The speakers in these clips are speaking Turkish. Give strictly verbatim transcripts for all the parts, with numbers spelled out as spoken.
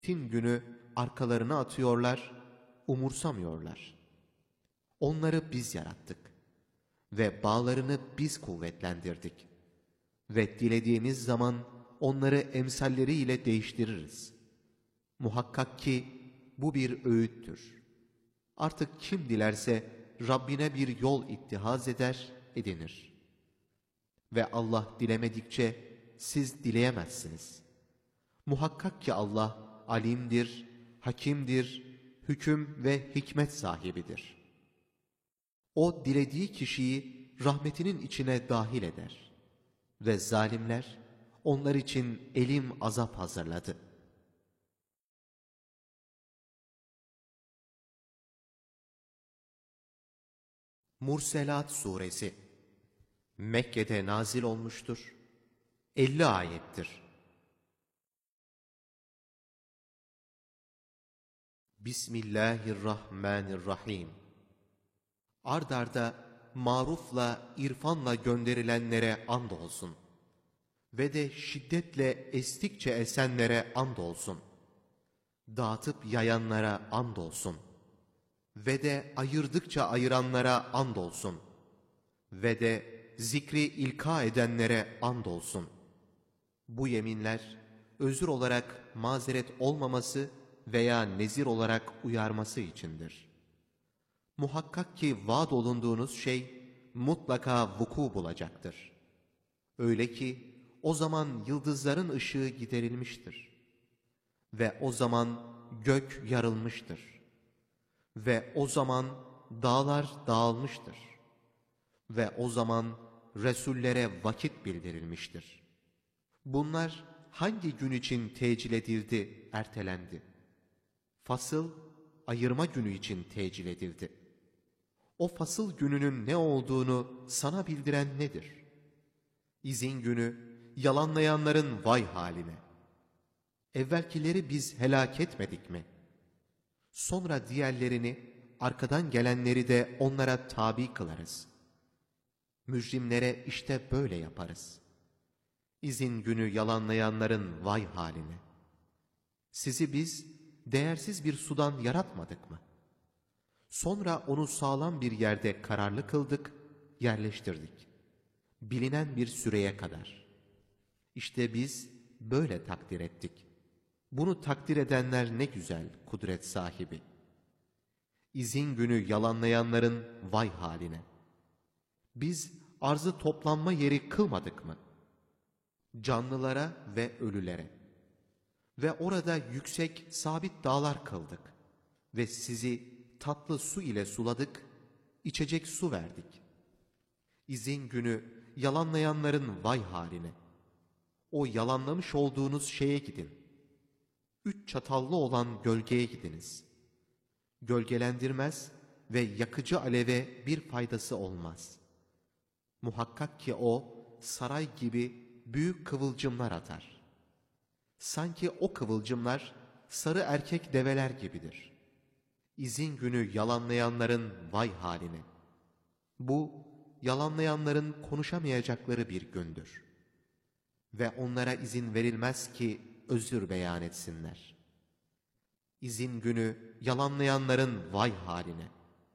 Tin günü arkalarına atıyorlar, umursamıyorlar. Onları biz yarattık ve bağlarını biz kuvvetlendirdik. Ve dilediğimiz zaman onları emsalleriyle değiştiririz. Muhakkak ki bu bir öğüttür. Artık kim dilerse Rabbine bir yol ittihaz eder, edinir. Ve Allah dilemedikçe siz dileyemezsiniz. Muhakkak ki Allah alimdir, hakimdir, hüküm ve hikmet sahibidir. O dilediği kişiyi rahmetinin içine dahil eder. Ve zalimler onlar için elim azap hazırladı. Murselat Suresi Mekke'de nazil olmuştur. elli ayettir. Bismillahirrahmanirrahim. Ard arda marufla, irfanla gönderilenlere andolsun. Ve de şiddetle estikçe esenlere andolsun. Dağıtıp yayanlara andolsun. Ve de ayırdıkça ayıranlara andolsun. Ve de zikri ilka edenlere andolsun. Bu yeminler özür olarak mazeret olmaması veya nezir olarak uyarması içindir. Muhakkak ki vaad olunduğunuz şey mutlaka vuku bulacaktır. Öyle ki o zaman yıldızların ışığı giderilmiştir. Ve o zaman gök yarılmıştır. Ve o zaman dağlar dağılmıştır. Ve o zaman Resullere vakit bildirilmiştir. Bunlar hangi gün için tecil edildi, ertelendi? Fasıl, ayırma günü için tecil edildi. O fasıl gününün ne olduğunu sana bildiren nedir? İzin günü, yalanlayanların vay haline. Evvelkileri biz helak etmedik mi? Sonra diğerlerini, arkadan gelenleri de onlara tabi kılarız. Mücrimlere işte böyle yaparız. İzin günü yalanlayanların vay haline. Sizi biz değersiz bir sudan yaratmadık mı? Sonra onu sağlam bir yerde kararlı kıldık, yerleştirdik. Bilinen bir süreye kadar. İşte biz böyle takdir ettik. Bunu takdir edenler ne güzel kudret sahibi. İzin günü yalanlayanların vay haline. Biz arzı toplanma yeri kılmadık mı? Canlılara ve ölülere. Ve orada yüksek, sabit dağlar kıldık. Ve sizi tatlı su ile suladık, içecek su verdik. İzin günü yalanlayanların vay haline. O yalanlamış olduğunuz şeye gidin. Üç çatallı olan gölgeye gidiniz. Gölgelendirmez ve yakıcı aleve bir faydası olmaz. Muhakkak ki o saray gibi büyük kıvılcımlar atar. Sanki o kıvılcımlar sarı erkek develer gibidir. İzin günü yalanlayanların vay haline. Bu, yalanlayanların konuşamayacakları bir gündür. Ve onlara izin verilmez ki özür beyan etsinler. İzin günü yalanlayanların vay haline.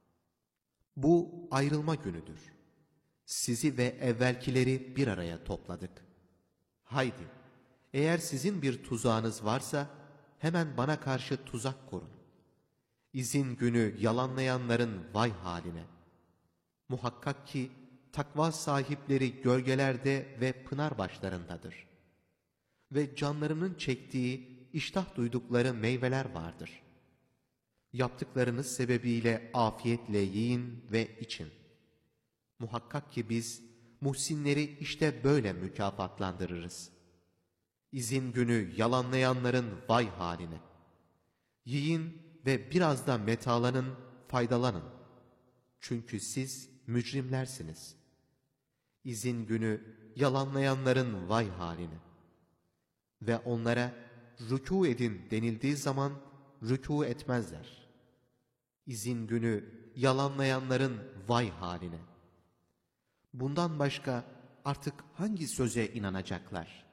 Bu ayrılma günüdür. Sizi ve evvelkileri bir araya topladık. Haydi, eğer sizin bir tuzağınız varsa hemen bana karşı tuzak kurun. İzin günü yalanlayanların vay haline. Muhakkak ki takva sahipleri gölgelerde ve pınar başlarındadır. Ve canlarının çektiği, iştah duydukları meyveler vardır. Yaptıklarınız sebebiyle afiyetle yiyin ve için. Muhakkak ki biz muhsinleri işte böyle mükafatlandırırız. İzin günü yalanlayanların vay haline. Yiyin ve biraz da metalanın, faydalanın. Çünkü siz mücrimlersiniz. İzin günü yalanlayanların vay haline. Ve onlara rükû edin denildiği zaman rükû etmezler. İzin günü yalanlayanların vay haline. Bundan başka artık hangi söze inanacaklar?